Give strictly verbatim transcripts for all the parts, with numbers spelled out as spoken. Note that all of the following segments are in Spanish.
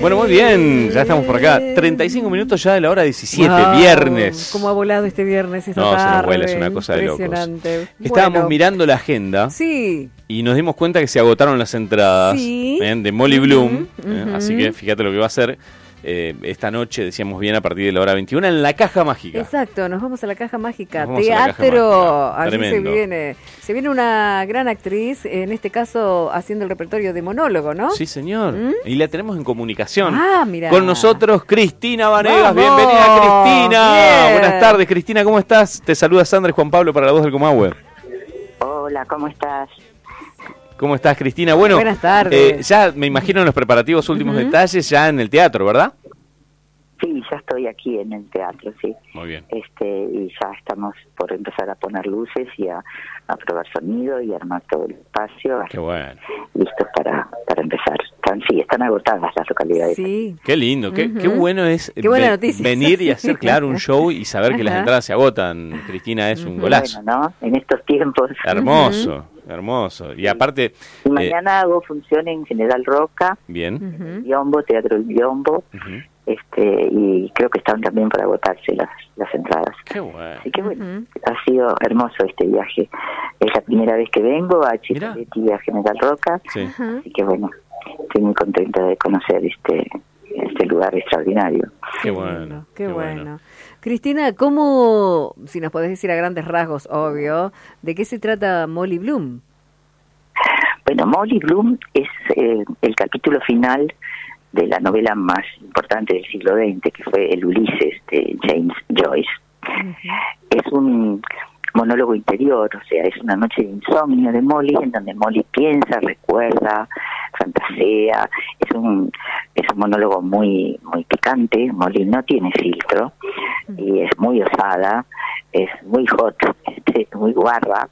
Bueno, muy bien, ya estamos por acá. treinta y cinco minutos ya de la hora diecisiete, wow, viernes. ¿Cómo ha volado este viernes esta no, tarde? se nos vuela, es una cosa de locos. Impresionante. Estábamos bueno, mirando la agenda sí. y nos dimos cuenta que se agotaron las entradas Sí. ¿eh? de Molly Uh-huh, Bloom. ¿eh? uh-huh. Así que fíjate lo que va a hacer eh, esta noche, decíamos bien, a partir de la hora veintiuna en la Caja Mágica. Exacto, nos vamos a la Caja Mágica. Nos vamos a la Caja Teatro, Mágica. allí se Tremendo. viene. Se viene una gran actriz, en este caso haciendo el repertorio de monólogo, ¿no? Sí, señor. ¿Mm? Y la tenemos en comunicación. Ah, mira. Con nosotros, Cristina Vanegas. ¡Vamos! Bienvenida, Cristina. Bien. Buenas tardes, Cristina. ¿Cómo estás? Te saluda Sandra y Juan Pablo para la voz del Comahue. Hola, ¿cómo estás? ¿Cómo estás, Cristina? Bueno, buenas tardes. Eh, ya me imagino en los preparativos últimos Uh-huh. detalles ya en el teatro, ¿verdad? Sí, ya estoy aquí en el teatro, sí. Muy bien. Este, y ya estamos por empezar a poner luces y a, a probar sonido y armar todo el espacio. Qué bueno. Listos para, para empezar. Están, sí, están agotadas las localidades. Sí. Qué lindo, qué, Uh-huh. qué bueno es Qué buena ve- noticia. venir y hacer, claro, un show y saber que las Ajá. entradas se agotan. Cristina, es un Ujú. golazo. Bueno, ¿no? En estos tiempos. Hermoso, hermoso. Y aparte, Y eh, mañana hago función en General Roca, bien. Ujú. Biombo, Teatro El Biombo, Ujú. este, y creo que están también para agotarse las, las entradas. Qué bueno. Así que bueno, Ujú. ha sido hermoso este viaje. Es la primera vez que vengo a Mirá. Chipoleti y a General Roca, Sí. Ajá. así que bueno, estoy muy contenta de conocer este este lugar extraordinario. Qué bueno. Qué, bueno. Cristina, ¿cómo, si nos podés decir a grandes rasgos, obvio, de qué se trata Molly Bloom? Bueno, Molly Bloom es eh, el capítulo final de la novela más importante del siglo veinte, que fue el Ulises de James Joyce. Ujú. Es un monólogo interior, o sea, es una noche de insomnio de Molly, en donde Molly piensa, recuerda, fantasea. Es un es un monólogo muy muy picante. Molly no tiene filtro y es muy osada, es muy hot, este, muy guarra.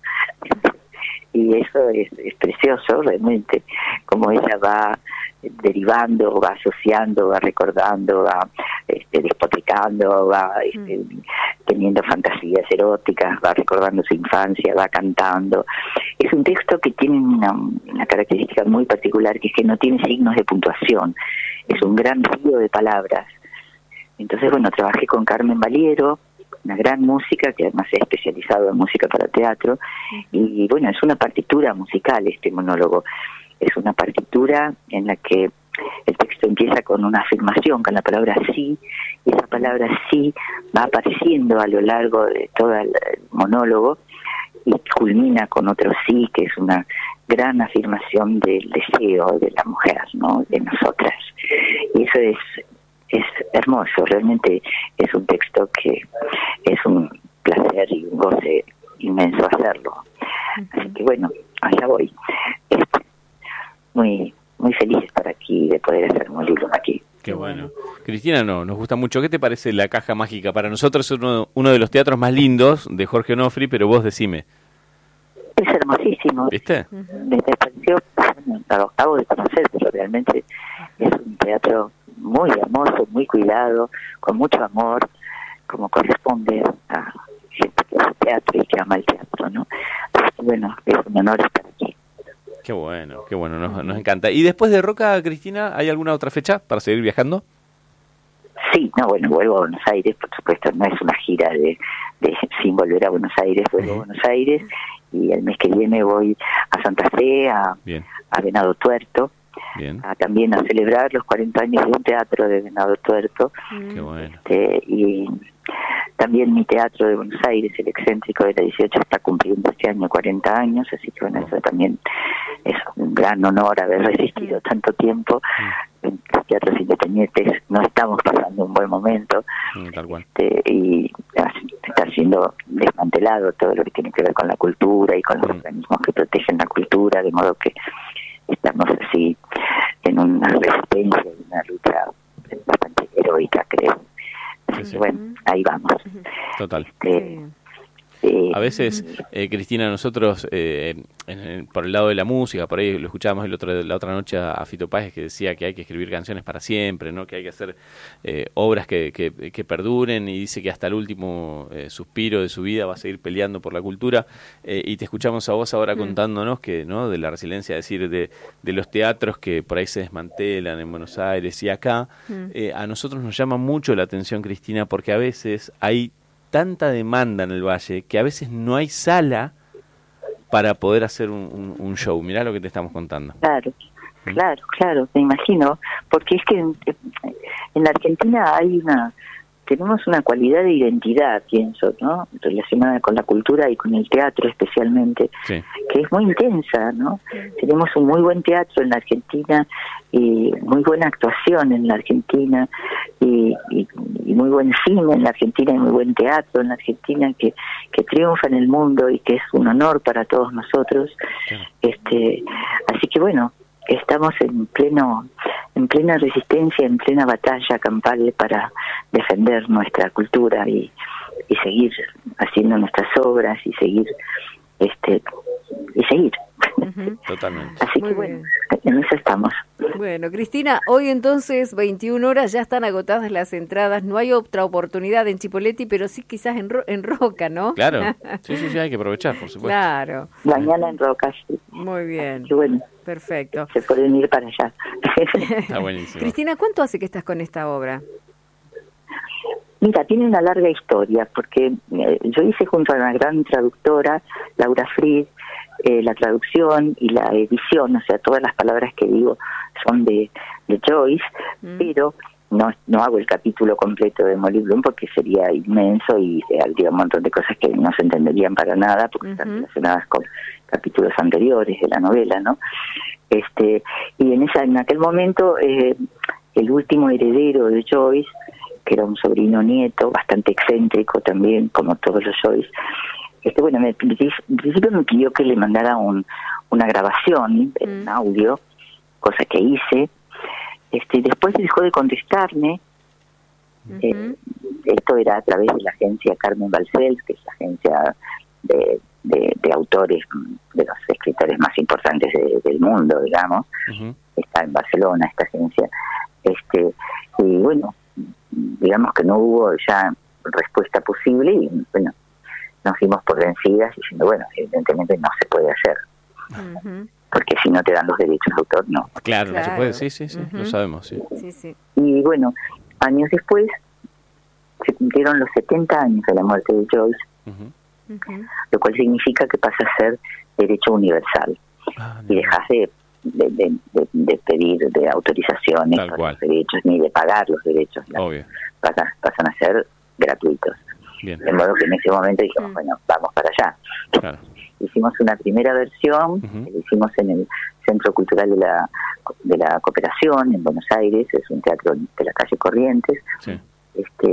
Y eso es, es precioso, realmente, como ella va derivando, va asociando, va recordando, va este, despotricando, va este, mm. teniendo fantasías eróticas, va recordando su infancia, va cantando. Es un texto que tiene una, una característica muy particular, que es que no tiene signos de puntuación, es un gran río de palabras. Entonces, bueno, trabajé con Carmen Valiero, una gran música, que además se ha especializado en música para teatro, y bueno, es una partitura musical este monólogo. Es una partitura en la que el texto empieza con una afirmación, con la palabra sí, y esa palabra sí va apareciendo a lo largo de todo el monólogo y culmina con otro sí, que es una gran afirmación del deseo de la mujer, ¿no?, de nosotras. Y eso es, es hermoso, realmente es un texto que es un placer y un goce inmenso hacerlo. Así que bueno, allá voy. Este, muy muy feliz de estar aquí, de poder hacer Molly Bloom aquí. Qué bueno. Cristina, no, nos gusta mucho. ¿Qué te parece la Caja Mágica? Para nosotros es uno, uno de los teatros más lindos de Jorge Onofri, pero vos decime. Es hermosísimo. ¿Viste? Me pareció, bueno, lo acabo de conocer, pero realmente es un teatro muy hermoso, muy cuidado, con mucho amor, como corresponde a gente que hace teatro y que ama el teatro, ¿no? Así que bueno, es un honor estar aquí. Qué bueno, qué bueno, nos, nos encanta. ¿Y después de Roca, Cristina, hay alguna otra fecha para seguir viajando? Sí, no, bueno, vuelvo a Buenos Aires, por supuesto, no es una gira de, de sin volver a Buenos Aires, vuelvo a Buenos Aires, y el mes que viene voy a Santa Fe, a, Bien. a Venado Tuerto, Bien. a, también a celebrar los cuarenta años de un teatro de Venado Tuerto. Qué bueno. Este, y también mi teatro de Buenos Aires, el Excéntrico de la dieciocho, está cumpliendo este año cuarenta años, así que bueno, eso también es un gran honor haber resistido tanto tiempo. En los teatros independientes no estamos pasando un buen momento, Tal cual. este, y está siendo desmantelado todo lo que tiene que ver con la cultura y con los Mm. organismos que protegen la cultura, de modo que estamos así en una resistencia y una lucha bastante heroica, creo. Sí, sí. Bueno, ahí vamos. Total. Este, Sí. Eh, A veces, eh, Cristina, nosotros, eh, en el- por el lado de la música, por ahí lo escuchábamos el otro, la otra noche a, a Fito Páez, que decía que hay que escribir canciones para siempre, ¿no? Que hay que hacer eh, obras que, que, que perduren, y dice que hasta el último eh, suspiro de su vida va a seguir peleando por la cultura. Eh, y te escuchamos a vos ahora Mm. contándonos que, ¿no? De la resiliencia, es decir, de, de los teatros que por ahí se desmantelan en Buenos Aires y acá. Mm. Eh, a nosotros nos llama mucho la atención, Cristina, porque a veces hay tanta demanda en el Valle que a veces no hay sala para poder hacer un, un, un show. Mirá lo que te estamos contando. Claro, claro, claro, me imagino, porque es que en, en la Argentina hay una, tenemos una cualidad de identidad, pienso, ¿no? Relacionada con la cultura y con el teatro especialmente, Sí. que es muy intensa, ¿no? Tenemos un muy buen teatro en la Argentina, y muy buena actuación en la Argentina, y, y, y muy buen cine en la Argentina, y muy buen teatro en la Argentina, que, que triunfa en el mundo y que es un honor para todos nosotros. Claro. Este, así que bueno, estamos en pleno, en plena resistencia, en plena batalla campal para defender nuestra cultura y, y seguir haciendo nuestras obras y seguir, este, y seguir. Ujú. Totalmente. Así Muy que bueno, bien. en eso estamos. Bueno, Cristina, hoy entonces, veintiuna horas, ya están agotadas las entradas. No hay otra oportunidad en Chipoleti, pero sí quizás en, Ro- en Roca, ¿no? Claro. Sí, sí, sí, hay que aprovechar, por supuesto. Claro. Mañana en Rocas, sí. Muy bien. Y bueno, Perfecto. se pueden ir para allá. Está buenísimo. Cristina, ¿cuánto hace que estás con esta obra? Mira, tiene una larga historia, porque eh, yo hice junto a una gran traductora, Laura Fried, eh, la traducción y la edición, o sea, todas las palabras que digo son de, de Joyce, Mm. pero no no hago el capítulo completo de Molly Bloom porque sería inmenso y eh, habría un montón de cosas que no se entenderían para nada porque están Ujú. relacionadas con capítulos anteriores de la novela, ¿no? Este y en esa en aquel momento eh, el último heredero de Joyce, que era un sobrino nieto bastante excéntrico también, como todos los Joyce, este bueno, me, en principio me pidió que le mandara un, una grabación, Mm. un audio, cosa que hice. Este, después dejó de contestarme. Eh, Ujú. esto era a través de la agencia Carmen Balcells, que es la agencia de, de, de autores, de los escritores más importantes de, del mundo, digamos. Ujú. Está en Barcelona esta agencia. Este, y bueno, digamos que no hubo ya respuesta posible y bueno, nos dimos por vencidas diciendo, bueno, evidentemente no se puede hacer, Ujú. porque si no te dan los derechos de autor, no. Claro, no se Claro. puede, sí, sí, sí, Ujú. lo sabemos, sí. Sí, sí. Y bueno, años después se cumplieron los setenta años de la muerte de Joyce, Ujú. Ujú. lo cual significa que pasa a ser derecho universal Ah, y no. dejas de, de, de, de- de pedir de autorizaciones Tal por cual. los derechos ni de pagar los derechos, la- Obvio. pasan, pasan a ser gratuitos. Bien, De modo que en ese momento dijimos, Mm. bueno, vamos para allá. claro. Hicimos una primera versión, Ujú. la hicimos en el Centro Cultural de la de la Cooperación en Buenos Aires, es un teatro de la calle Corrientes, Sí. este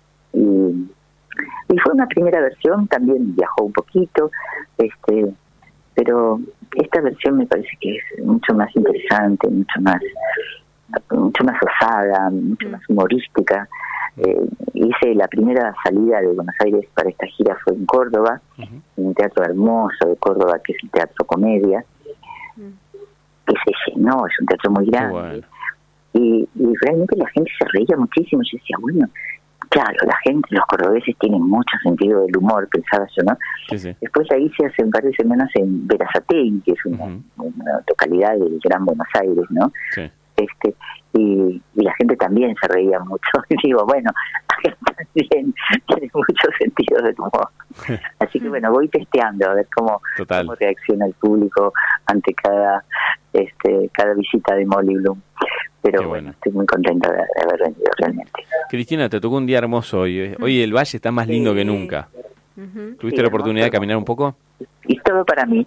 y, y fue una primera versión, también viajó un poquito, este pero esta versión me parece que es mucho más interesante, mucho más mucho más osada, mucho Mm. más humorística. Eh, hice la primera salida de Buenos Aires para esta gira fue en Córdoba, Ujú. en un teatro hermoso de Córdoba que es el Teatro Comedia, Mm. que se llenó, es un teatro muy Qué grande. bueno. Y, y realmente la gente se reía muchísimo. Yo decía, bueno, claro, la gente, los cordobeses tienen mucho sentido del humor, pensaba yo, ¿no? Sí, sí. Después la hice hace un par de semanas en Berazategui, que es una, Ujú. una localidad del Gran Buenos Aires, ¿no? Sí. este y, y la gente también se reía mucho. Y digo, bueno, acá también tiene mucho sentido del humor. Así que bueno, voy testeando a ver cómo, Total. cómo reacciona el público ante cada este cada visita de Molly Bloom. Pero Qué bueno, bueno. estoy muy contenta de, de haber venido realmente. Cristina, te tocó un día hermoso hoy. eh. Hoy el valle está más lindo Sí. que nunca. Ujú. ¿Tuviste Sí, la oportunidad de hermoso, caminar un poco? Y todo para mí.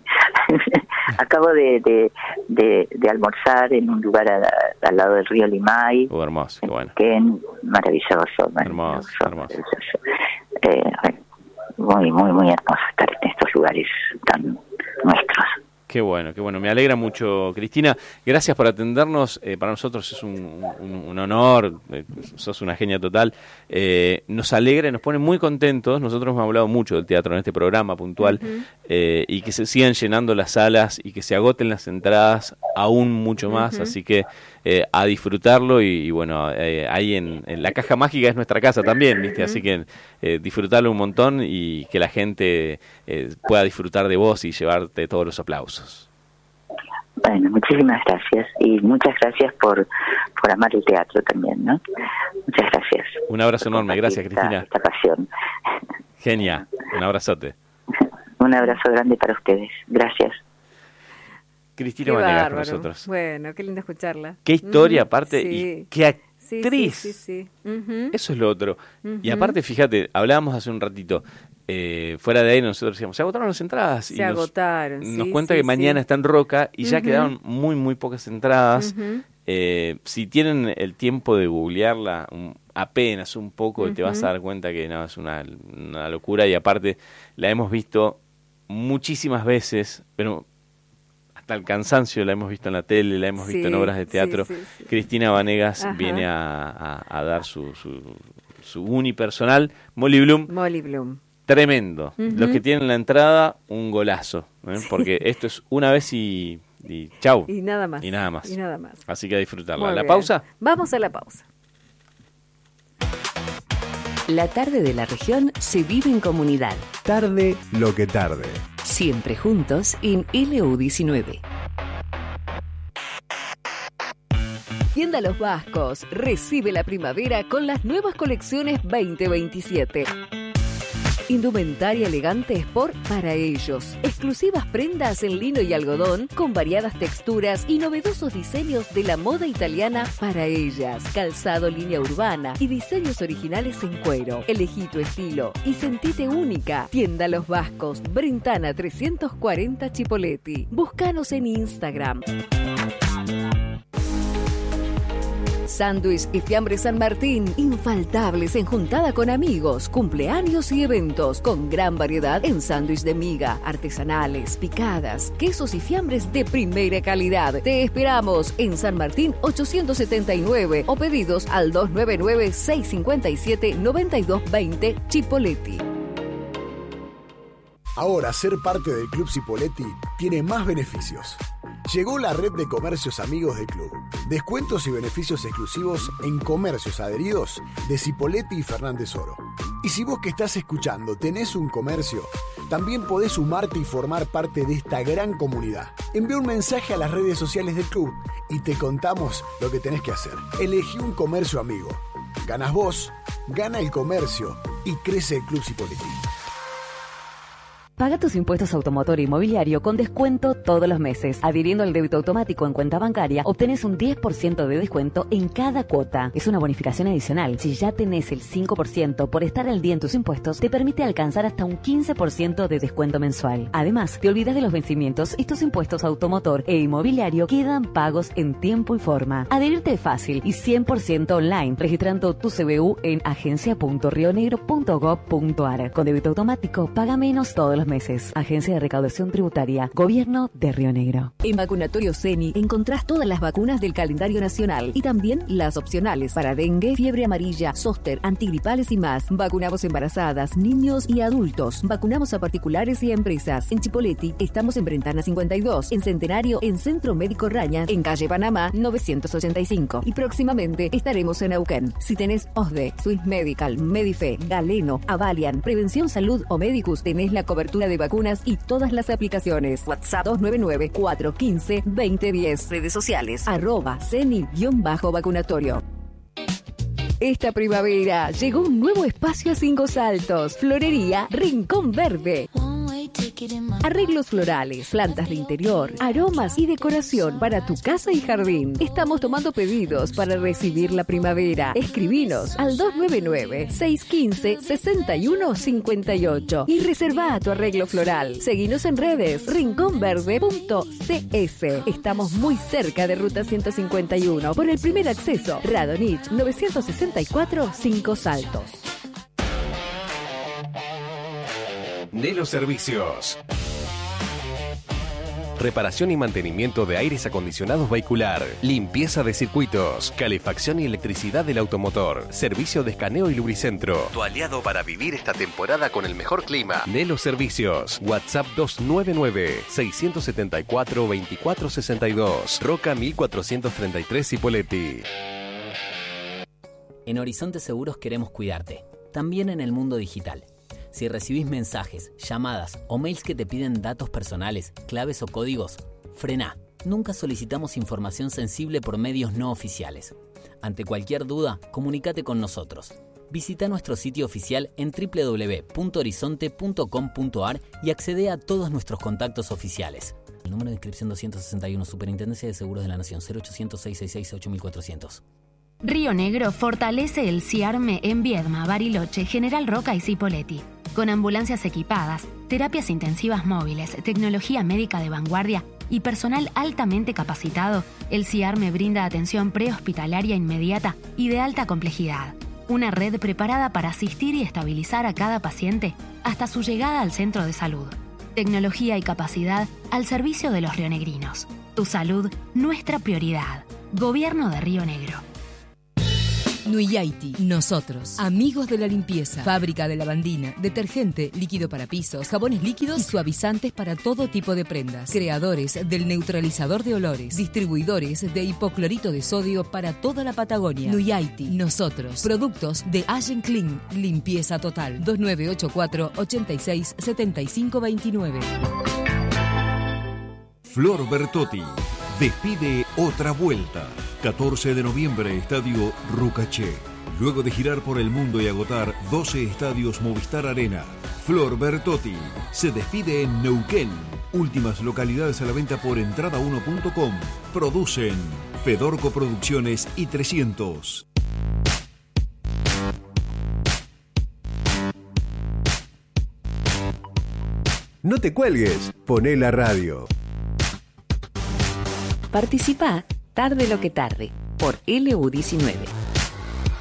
Acabo de, de, de, de almorzar en un lugar a- al lado del río Limay, Oh, hermoso, qué bueno. Quén, maravilloso, maravilloso, Hermoso, hermoso. maravilloso. Eh, bueno, muy, muy, muy hermoso estar en estos lugares tan nuestros. Qué bueno, qué bueno. Me alegra mucho, Cristina. Gracias por atendernos. Eh, para nosotros es un, un, un honor. Eh, sos una genia total. Eh, nos alegra y nos pone muy contentos. Nosotros hemos hablado mucho del teatro en este programa puntual. Uh-huh. eh, y que se sigan llenando las salas y que se agoten las entradas aún mucho más. Uh-huh. Así que eh, a disfrutarlo. Y, y bueno, eh, ahí en, en la caja mágica es nuestra casa también, ¿viste? Uh-huh. Así que eh, disfrutarlo un montón y que la gente eh, pueda disfrutar de vos y llevarte todos los aplausos. Bueno, muchísimas gracias y muchas gracias por, por amar el teatro también, ¿no? Muchas gracias. Un abrazo enorme, gracias esta, Cristina. Esta pasión. Genia, un abrazote. Un abrazo grande para ustedes, gracias. Cristina Vanegas con nosotros. Bueno, qué lindo escucharla. Qué historia, uh-huh. aparte, sí. y qué actriz. Sí, sí, sí, sí. Uh-huh. Eso es lo otro. Uh-huh. Y aparte, fíjate, hablábamos hace un ratito, eh, fuera de ahí nosotros decíamos, se agotaron las entradas. Se y nos, agotaron, Nos sí, cuenta sí, que mañana sí. está en Roca y uh-huh. ya quedaron muy, muy pocas entradas. Uh-huh. Eh, si tienen el tiempo de googlearla um, apenas un poco, uh-huh. te vas a dar cuenta que no, es una, una locura. Y aparte, la hemos visto muchísimas veces, pero hasta el cansancio la hemos visto en la tele, la hemos sí, visto en obras de teatro. sí, sí, sí. Cristina Vanegas Ajá. viene a, a, a dar su, su, su unipersonal. Molly Bloom. Molly Bloom. Tremendo. Uh-huh. Los que tienen la entrada, un golazo. ¿eh? Sí. Porque esto es una vez y, y chau. Y nada más. Y nada más. Y nada más. Así que a disfrutarla. Muy ¿La bien. pausa? Vamos a la pausa. La tarde de la región se vive en comunidad. Tarde lo que tarde. Siempre juntos en L U diecinueve. Tienda Los Vascos recibe la primavera con las nuevas colecciones veinte veintisiete. Indumentaria elegante Sport para ellos. Exclusivas prendas en lino y algodón con variadas texturas y novedosos diseños de la moda italiana para ellas. Calzado línea urbana y diseños originales en cuero. Elegí tu estilo y sentite única. Tienda Los Vascos, Brentana trescientos cuarenta Chipoleti. Búscanos en Instagram. Sándwich y fiambre San Martín, infaltables en juntada con amigos, cumpleaños y eventos, con gran variedad en sándwich de miga, artesanales, picadas, quesos y fiambres de primera calidad. Te esperamos en San Martín ochocientos setenta y nueve o pedidos al dos nueve nueve, seis cinco siete, nueve dos dos cero Chipoleti. Ahora ser parte del Club Cipolletti tiene más beneficios. Llegó la red de comercios amigos del club. Descuentos y beneficios exclusivos en comercios adheridos de Cipolletti y Fernández Oro. Y si vos que estás escuchando tenés un comercio, también podés sumarte y formar parte de esta gran comunidad. Envía un mensaje a las redes sociales del club y te contamos lo que tenés que hacer. Elegí un comercio amigo. Ganas vos, gana el comercio y crece el Club Cipolletti. Paga tus impuestos automotor e inmobiliario con descuento todos los meses. Adhiriendo al débito automático en cuenta bancaria, obtenés un diez por ciento de descuento en cada cuota. Es una bonificación adicional. Si ya tenés el cinco por ciento por estar al día en tus impuestos, te permite alcanzar hasta un quince por ciento de descuento mensual. Además, te olvidas de los vencimientos y tus impuestos automotor e inmobiliario quedan pagos en tiempo y forma. Adherirte es fácil y cien por ciento online, registrando tu C B U en agencia punto rionegro punto gob punto ar. Con débito automático, paga menos todos los meses. Agencia de Recaudación Tributaria, Gobierno de Río Negro. En Vacunatorio Ceni encontrás todas las vacunas del calendario nacional y también las opcionales para dengue, fiebre amarilla, zóster, antigripales y más. Vacunamos embarazadas, niños y adultos. Vacunamos a particulares y a empresas. En Chipoleti estamos en Brentana cincuenta y dos, en Centenario, en Centro Médico Raña, en Calle Panamá novecientos ochenta y cinco. Y próximamente estaremos en Neuquén. Si tenés O S D E, Swiss Medical, Medife, Galeno, Avalian, Prevención Salud o Medicus, tenés la cobertura de vacunas y todas las aplicaciones. WhatsApp dos nueve nueve, cuatro uno cinco, dos cero uno cero. Redes sociales arroba ceni-vacunatorio. Esta primavera llegó un nuevo espacio a Cinco Saltos. Florería Rincón Verde. Arreglos florales, plantas de interior, aromas y decoración para tu casa y jardín. Estamos tomando pedidos para recibir la primavera. Escribinos al dos nueve nueve, seis uno cinco, seis uno cinco ocho y reserva tu arreglo floral. Seguinos en redes rincón verde punto c s. Estamos muy cerca de Ruta ciento cincuenta y uno por el primer acceso. Radonich novecientos sesenta y cuatro, Cinco Saltos. De los servicios. reparación y mantenimiento de aires acondicionados vehicular, limpieza de circuitos, calefacción y electricidad del automotor, servicio de escaneo y lubricentro. Tu aliado para vivir esta temporada con el mejor clima. Nelo Servicios. WhatsApp dos nueve nueve, seis siete cuatro, dos cuatro seis dos. Roca mil cuatrocientos treinta y tres Cipolletti. En Horizonte Seguros queremos cuidarte, también en el mundo digital. Si recibís mensajes, llamadas o mails que te piden datos personales, claves o códigos, frená. Nunca solicitamos información sensible por medios no oficiales. Ante cualquier duda, comunícate con nosotros. Visita nuestro sitio oficial en doble u doble u doble u punto horizonte punto com punto a r y accede a todos nuestros contactos oficiales. El número de inscripción doscientos sesenta y uno, Superintendencia de Seguros de la Nación, cero ochocientos, seiscientos sesenta y seis, ocho cuatrocientos. Río Negro fortalece el CIARME en Viedma, Bariloche, General Roca y Cipolletti. Con ambulancias equipadas, terapias intensivas móviles, tecnología médica de vanguardia y personal altamente capacitado, el CIARME brinda atención prehospitalaria inmediata y de alta complejidad. Una red preparada para asistir y estabilizar a cada paciente hasta su llegada al centro de salud. Tecnología y capacidad al servicio de los rionegrinos. Tu salud, nuestra prioridad. Gobierno de Río Negro. Nuyaiti, nosotros, amigos de la limpieza, fábrica de lavandina, detergente, líquido para pisos, jabones líquidos y suavizantes para todo tipo de prendas, creadores del neutralizador de olores, distribuidores de hipoclorito de sodio para toda la Patagonia. Nuyaiti, nosotros, productos de Allen Clean, limpieza total, dos nueve ocho cuatro, ochenta y seis, setenta y cinco veintinueve. Flor Bertotti despide otra vuelta. catorce de noviembre, Estadio Rucaché. Luego de girar por el mundo y agotar doce estadios Movistar Arena, Flor Bertotti se despide en Neuquén. Últimas localidades a la venta por entrada uno punto com. Producen Fedorco Producciones y trescientos. No te cuelgues, poné la radio. Participa Tarde lo que tarde por L U diecinueve.